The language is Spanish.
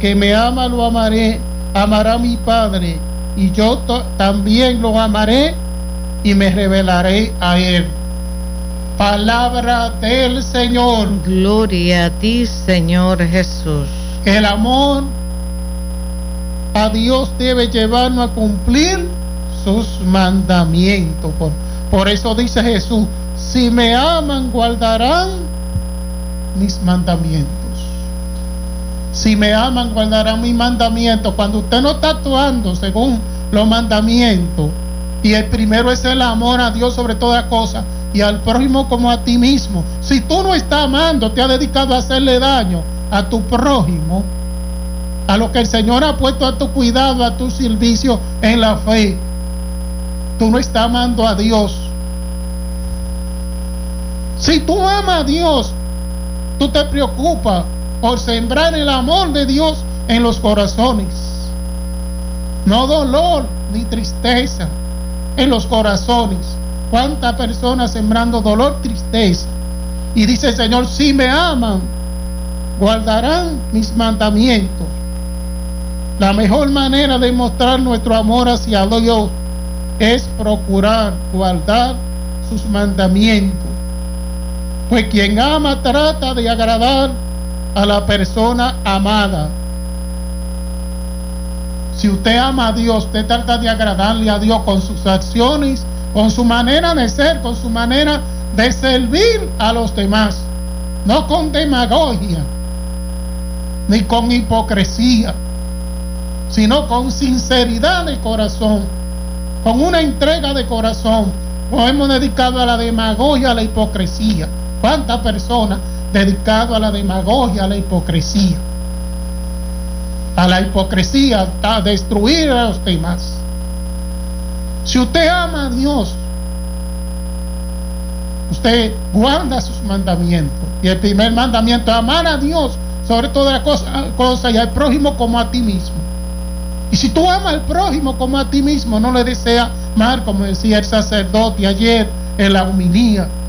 que me ama lo amaré, amará mi Padre, y yo también lo amaré y me revelaré a él. Palabra del Señor. Gloria a ti, Señor Jesús. El amor a Dios debe llevarnos a cumplir sus mandamientos. Por eso dice Jesús: si me aman, guardarán mis mandamientos. Si me aman, guardarán mis mandamientos. Cuando usted no está actuando según los mandamientos, y el primero es el amor a Dios sobre todas cosas y al prójimo como a ti mismo. Si tú no estás amando, te has dedicado a hacerle daño a tu prójimo, a lo que el Señor ha puesto a tu cuidado, a tu servicio en la fe, tú no estás amando a Dios. Si tú amas a Dios, tú te preocupas por sembrar el amor de Dios en los corazones. No dolor ni tristeza en los corazones. ¿Cuántas personas sembrando dolor, tristeza? Y dice el Señor: si me aman, guardarán mis mandamientos. La mejor manera de mostrar nuestro amor hacia Dios es procurar guardar sus mandamientos. Pues quien ama trata de agradar a la persona amada. Si usted ama a Dios, usted trata de agradarle a Dios con sus acciones, con su manera de ser, con su manera de servir a los demás, no con demagogia ni con hipocresía, sino con sinceridad de corazón, con una entrega de corazón. Nos hemos dedicado a la demagogia, a la hipocresía. ¿Cuántas personas dedicadas a la demagogia, a la hipocresía? A la hipocresía, a destruir a los demás. Si usted ama a Dios, usted guarda sus mandamientos. Y el primer mandamiento es amar a Dios sobre todas las cosas y al prójimo como a ti mismo. Y si tú amas al prójimo como a ti mismo, no le deseas mal, como decía el sacerdote ayer en la homilía.